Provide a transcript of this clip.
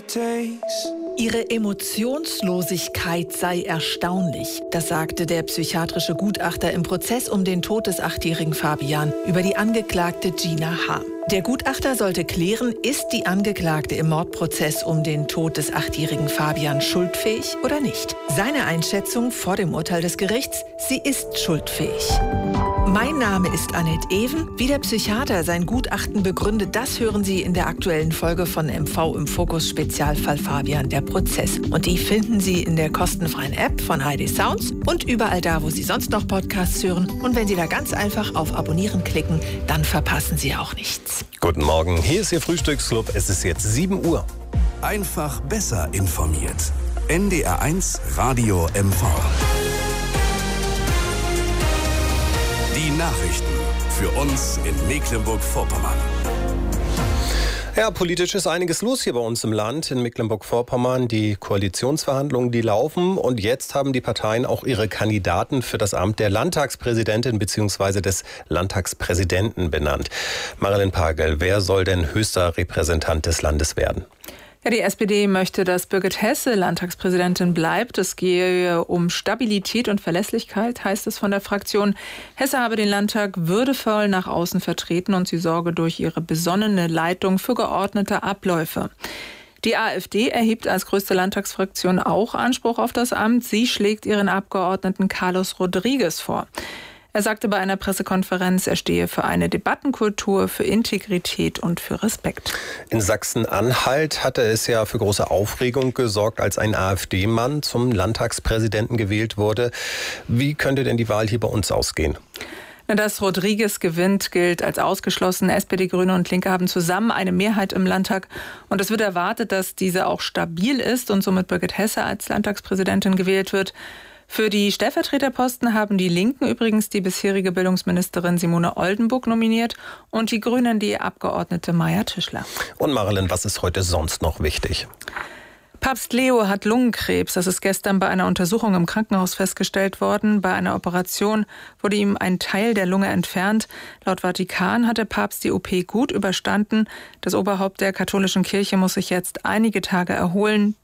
Ihre Emotionslosigkeit sei erstaunlich. Das sagte der psychiatrische Gutachter im Prozess um den Tod des 8-jährigen Fabian über die Angeklagte Gina H. Der Gutachter sollte klären, ist die Angeklagte im Mordprozess um den Tod des 8-jährigen Fabian schuldfähig oder nicht. Seine Einschätzung vor dem Urteil des Gerichts: sie ist schuldfähig. Mein Name ist Annette Ewen. Wie der Psychiater sein Gutachten begründet, das hören Sie in der aktuellen Folge von MV im Fokus Spezialfall Fabian, der Prozess. Und die finden Sie in der kostenfreien App von HD Sounds und überall da, wo Sie sonst noch Podcasts hören. Und wenn Sie da ganz einfach auf Abonnieren klicken, dann verpassen Sie auch nichts. Guten Morgen, hier ist Ihr Frühstücksclub. Es ist jetzt 7 Uhr. Einfach besser informiert. NDR1 Radio MV. Die Nachrichten für uns in Mecklenburg-Vorpommern. Ja, politisch ist einiges los hier bei uns im Land, in Mecklenburg-Vorpommern. Die Koalitionsverhandlungen, die laufen. Und jetzt haben die Parteien auch ihre Kandidaten für das Amt der Landtagspräsidentin bzw. des Landtagspräsidenten benannt. Marilyn Pagel, wer soll denn höchster Repräsentant des Landes werden? Ja, die SPD möchte, dass Birgit Hesse Landtagspräsidentin bleibt. Es gehe um Stabilität und Verlässlichkeit, heißt es von der Fraktion. Hesse habe den Landtag würdevoll nach außen vertreten und sie sorge durch ihre besonnene Leitung für geordnete Abläufe. Die AfD erhebt als größte Landtagsfraktion auch Anspruch auf das Amt. Sie schlägt ihren Abgeordneten Carlos Rodriguez vor. Er sagte bei einer Pressekonferenz, er stehe für eine Debattenkultur, für Integrität und für Respekt. In Sachsen-Anhalt hatte es ja für große Aufregung gesorgt, als ein AfD-Mann zum Landtagspräsidenten gewählt wurde. Wie könnte denn die Wahl hier bei uns ausgehen? Dass Rodriguez gewinnt, gilt als ausgeschlossen. SPD, Grüne und Linke haben zusammen eine Mehrheit im Landtag. Und es wird erwartet, dass diese auch stabil ist und somit Birgit Hesse als Landtagspräsidentin gewählt wird. Für die Stellvertreterposten haben die Linken übrigens die bisherige Bildungsministerin Simone Oldenburg nominiert und die Grünen die Abgeordnete Maja Tischler. Und Marilyn, was ist heute sonst noch wichtig? Papst Leo hat Lungenkrebs. Das ist gestern bei einer Untersuchung im Krankenhaus festgestellt worden. Bei einer Operation wurde ihm ein Teil der Lunge entfernt. Laut Vatikan hat der Papst die OP gut überstanden. Das Oberhaupt der katholischen Kirche muss sich jetzt einige Tage erholen.